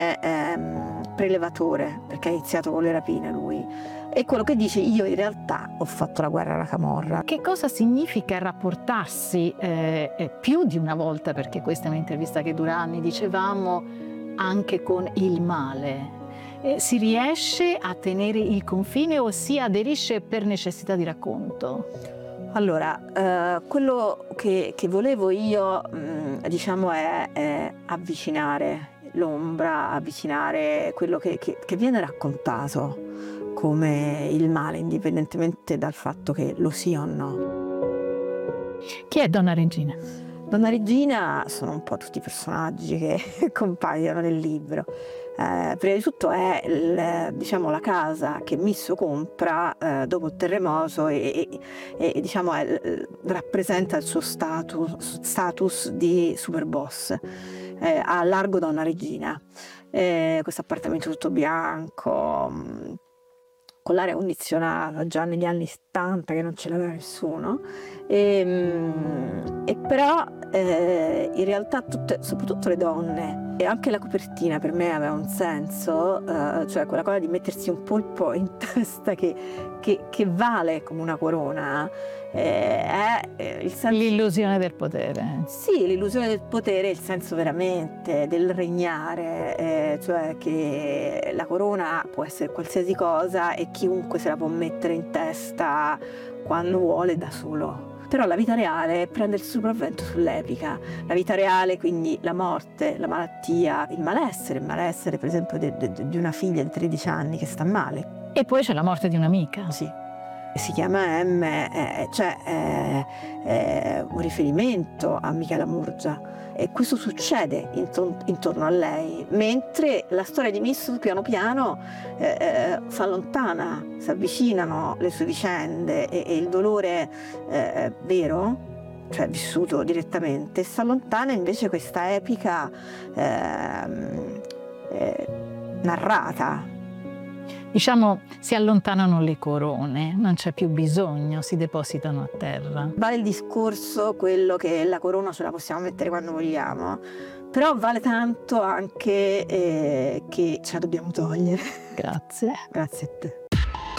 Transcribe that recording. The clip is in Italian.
è prelevatore, perché ha iniziato con le rapine lui, è quello che dice: io in realtà ho fatto la guerra alla camorra. Che cosa significa rapportarsi più di una volta, perché questa è un'intervista che dura anni, dicevamo, anche con il male? Si riesce a tenere il confine o si aderisce per necessità di racconto? Allora, quello che volevo io, diciamo, è avvicinare l'ombra, avvicinare quello che viene raccontato come il male, indipendentemente dal fatto che lo sia o no. Chi è Donna Regina? Donna Regina sono un po' tutti i personaggi che compaiono nel libro. Prima di tutto è diciamo, la casa che Misso compra dopo il terremoto e diciamo, rappresenta il suo status di superboss a Largo Donna Regina. Questo appartamento tutto bianco, con l'aria condizionata già negli anni 70, che non ce l'aveva nessuno, e però in realtà soprattutto le donne, e anche la copertina per me aveva un senso, cioè quella cosa di mettersi un polpo in testa che vale come una corona, è il senso. L'illusione del potere. Sì, l'illusione del potere, il senso veramente del regnare, cioè che la corona può essere qualsiasi cosa e chiunque se la può mettere in testa quando vuole da solo. Però la vita reale prende il sopravvento sull'epica. La vita reale, quindi la morte, la malattia, il malessere per esempio di una figlia di 13 anni che sta male. E poi c'è la morte di un'amica. Sì. Si chiama M, cioè è un riferimento a Michela Murgia, e questo succede intorno a lei, mentre la storia di Misso piano piano si allontana, si avvicinano le sue vicende e il dolore vero, cioè vissuto direttamente, si allontana invece questa epica narrata. Diciamo, si allontanano le corone, non c'è più bisogno, si depositano a terra. Vale il discorso quello che la corona ce la possiamo mettere quando vogliamo, però vale tanto anche che ce la dobbiamo togliere. Grazie. Grazie a te.